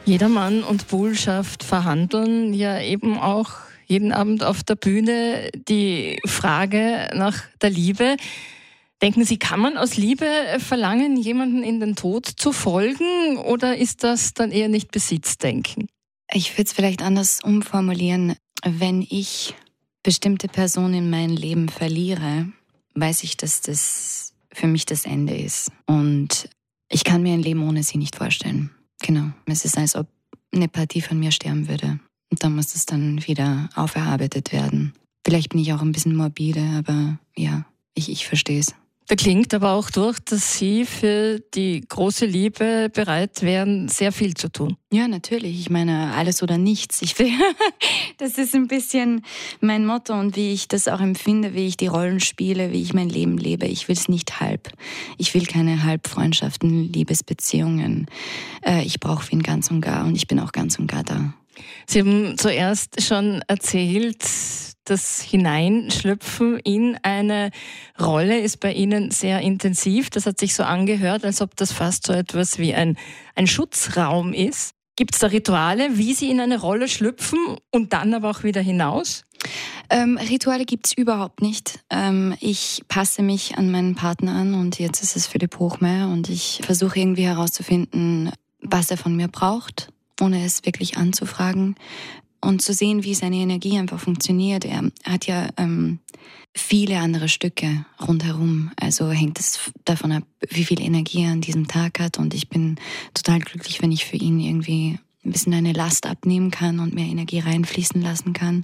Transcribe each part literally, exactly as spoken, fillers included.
Jedermann und Bullschaft verhandeln ja eben auch jeden Abend auf der Bühne die Frage nach der Liebe. Denken Sie, kann man aus Liebe verlangen, jemanden in den Tod zu folgen, oder ist das dann eher nicht Besitzdenken? Ich würde es vielleicht anders umformulieren. Wenn ich bestimmte Personen in meinem Leben verliere, weiß ich, dass das für mich das Ende ist. Und ich kann mir ein Leben ohne sie nicht vorstellen. Genau. Es ist, als ob eine Partie von mir sterben würde. Und dann muss das dann wieder auferarbeitet werden. Vielleicht bin ich auch ein bisschen morbide, aber ja, ich, ich verstehe es. Da klingt aber auch durch, dass Sie für die große Liebe bereit wären, sehr viel zu tun. Ja, natürlich. Ich meine, alles oder nichts. Ich will, das ist ein bisschen mein Motto und wie ich das auch empfinde, wie ich die Rollen spiele, wie ich mein Leben lebe. Ich will es nicht halb. Ich will keine Halbfreundschaften, Liebesbeziehungen. Ich brauche ihn ganz und gar und ich bin auch ganz und gar da. Sie haben zuerst schon erzählt, das Hineinschlüpfen in eine Rolle ist bei Ihnen sehr intensiv. Das hat sich so angehört, als ob das fast so etwas wie ein, ein Schutzraum ist. Gibt es da Rituale, wie Sie in eine Rolle schlüpfen und dann aber auch wieder hinaus? Ähm, Rituale gibt's überhaupt nicht. Ähm, ich passe mich an meinen Partner an und jetzt ist es Philipp Hochmeier und ich versuche irgendwie herauszufinden, was er von mir braucht, ohne es wirklich anzufragen. Und zu sehen, wie seine Energie einfach funktioniert. Er hat ja ähm, viele andere Stücke rundherum. Also hängt es davon ab, wie viel Energie er an diesem Tag hat. Und ich bin total glücklich, wenn ich für ihn irgendwie ein bisschen eine Last abnehmen kann und mehr Energie reinfließen lassen kann.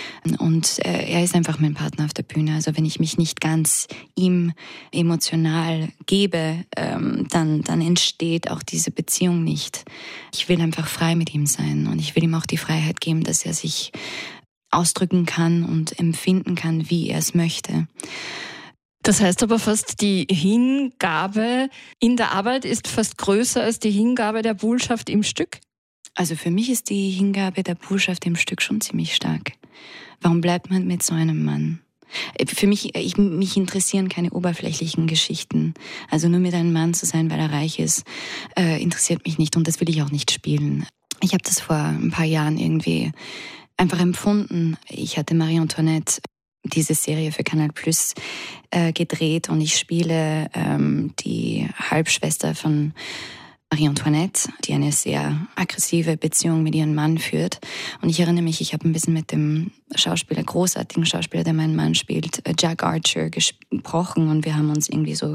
Und äh, er ist einfach mein Partner auf der Bühne. Also wenn ich mich nicht ganz ihm emotional gebe, ähm, dann, dann entsteht auch diese Beziehung nicht. Ich will einfach frei mit ihm sein und ich will ihm auch die Freiheit geben, dass er sich ausdrücken kann und empfinden kann, wie er es möchte. Das heißt aber fast, die Hingabe in der Arbeit ist fast größer als die Hingabe der Bullschaft im Stück? Also für mich ist die Hingabe der Bullschaft im Stück schon ziemlich stark. Warum bleibt man mit so einem Mann? Für mich, ich, mich interessieren keine oberflächlichen Geschichten. Also nur mit einem Mann zu sein, weil er reich ist, äh, interessiert mich nicht und das will ich auch nicht spielen. Ich habe das vor ein paar Jahren irgendwie einfach empfunden. Ich hatte Marie Antoinette, diese Serie für Kanal Plus, äh, gedreht und ich spiele ähm, die Halbschwester von Marie Antoinette, die eine sehr aggressive Beziehung mit ihrem Mann führt. Und ich erinnere mich, ich habe ein bisschen mit dem Schauspieler, großartigen Schauspieler, der meinen Mann spielt, Jack Archer, gesprochen und wir haben uns irgendwie so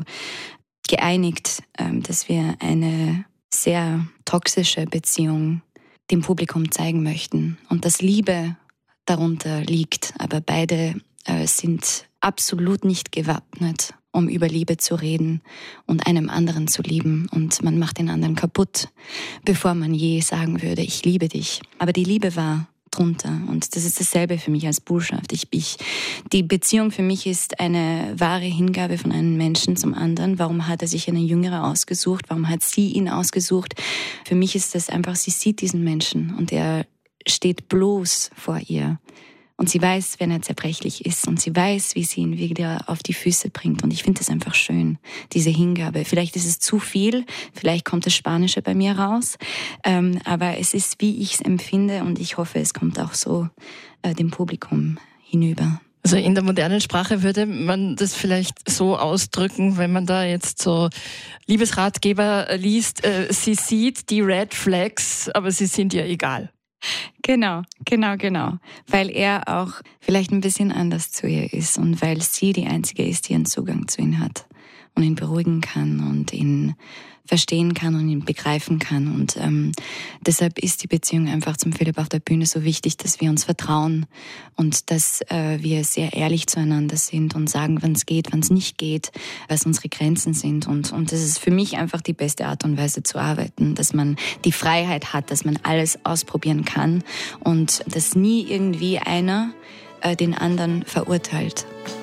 geeinigt, dass wir eine sehr toxische Beziehung dem Publikum zeigen möchten und dass Liebe darunter liegt, aber beide sind absolut nicht gewappnet, um über Liebe zu reden und einem anderen zu lieben. Und man macht den anderen kaputt, bevor man je sagen würde, ich liebe dich. Aber die Liebe war drunter und das ist dasselbe für mich als Bullschaft. Ich, ich, die Beziehung für mich ist eine wahre Hingabe von einem Menschen zum anderen. Warum hat er sich eine Jüngere ausgesucht? Warum hat sie ihn ausgesucht? Für mich ist das einfach, sie sieht diesen Menschen und er steht bloß vor ihr. Und sie weiß, wenn er zerbrechlich ist und sie weiß, wie sie ihn wieder auf die Füße bringt. Und ich finde das einfach schön, diese Hingabe. Vielleicht ist es zu viel, vielleicht kommt das Spanische bei mir raus, ähm, aber es ist, wie ich es empfinde und ich hoffe, es kommt auch so äh, dem Publikum hinüber. Also in der modernen Sprache würde man das vielleicht so ausdrücken, wenn man da jetzt so Liebesratgeber liest, äh, sie sieht die Red Flags, aber sie sind ihr egal. Genau, genau, genau. Weil er auch vielleicht ein bisschen anders zu ihr ist und weil sie die Einzige ist, die einen Zugang zu ihm hat und ihn beruhigen kann und ihn verstehen kann und ihn begreifen kann. Und ähm, deshalb ist die Beziehung einfach zum Philipp auf der Bühne so wichtig, dass wir uns vertrauen und dass äh, wir sehr ehrlich zueinander sind und sagen, wann es geht, wann es nicht geht, was unsere Grenzen sind. Und, und das ist für mich einfach die beste Art und Weise zu arbeiten, dass man die Freiheit hat, dass man alles ausprobieren kann und dass nie irgendwie einer äh, den anderen verurteilt.